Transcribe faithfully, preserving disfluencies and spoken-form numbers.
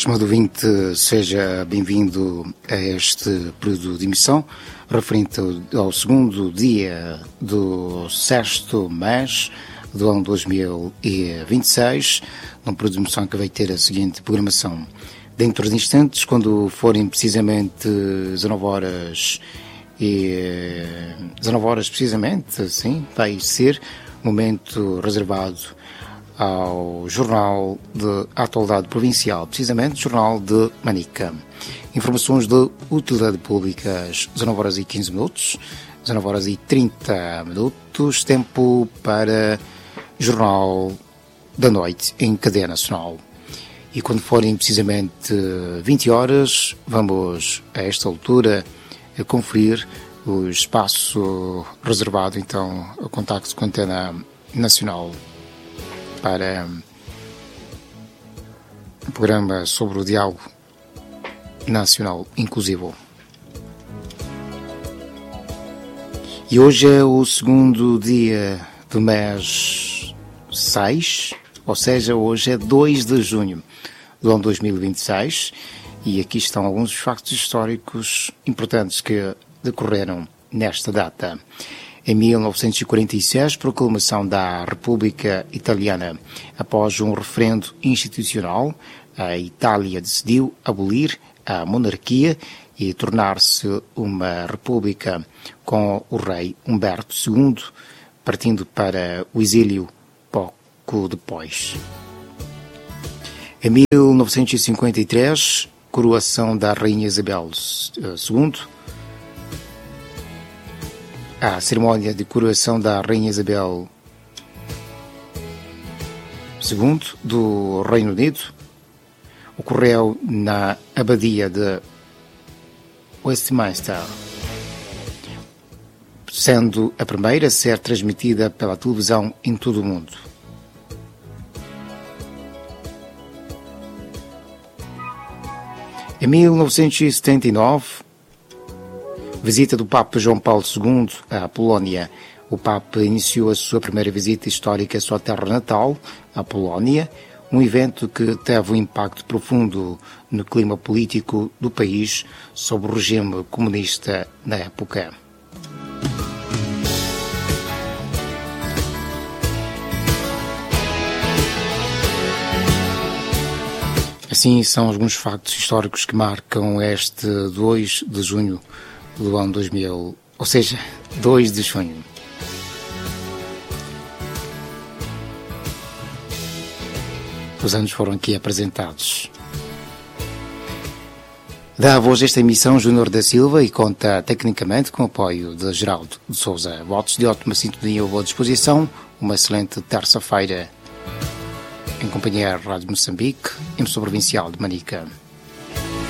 Estimado ouvinte, seja bem-vindo a este período de emissão, referente ao segundo dia do sexto mês do ano dois mil e vinte e seis, num período de emissão que vai ter a seguinte programação. Dentro de instantes, quando forem precisamente dezanove horas, e dezanove horas precisamente, sim, vai ser momento reservado ao Jornal de Atualidade Provincial, precisamente Jornal de Manica. Informações de utilidade pública às dezanove horas e quinze minutos, dezanove horas e trinta minutos, tempo para Jornal da Noite em cadeia nacional. E quando forem precisamente vinte horas, vamos a esta altura a conferir o espaço reservado então ao contacto com a antena nacional para o programa sobre o diálogo nacional inclusivo. E hoje é o segundo dia do mês seis, ou seja, hoje é dois de junho do ano dois mil e vinte e seis, e aqui estão alguns factos históricos importantes que decorreram nesta data. Em mil novecentos e quarenta e seis, proclamação da República Italiana. Após um referendo institucional, a Itália decidiu abolir a monarquia e tornar-se uma república com o rei Humberto segundo, partindo para o exílio pouco depois. Em mil novecentos e cinquenta e três, coroação da Rainha Isabel segundo. A cerimónia de coroação da Rainha Isabel segundo do Reino Unido ocorreu na Abadia de Westminster, sendo a primeira a ser transmitida pela televisão em todo o mundo. Em mil novecentos e setenta e nove, visita do Papa João Paulo segundo à Polónia. O Papa iniciou a sua primeira visita histórica à sua terra natal, a Polónia, um evento que teve um impacto profundo no clima político do país sob o regime comunista na época. Assim são alguns factos históricos que marcam este dois de junho do ano dois mil, ou seja, dois de junho. Os anos foram aqui apresentados. Dá a voz a esta emissão Júnior da Silva e conta tecnicamente com o apoio de Geraldo de Sousa. Votos de ótima sintonia ou boa disposição. Uma excelente terça-feira em companhia da Rádio Moçambique, emissora provincial de Manica.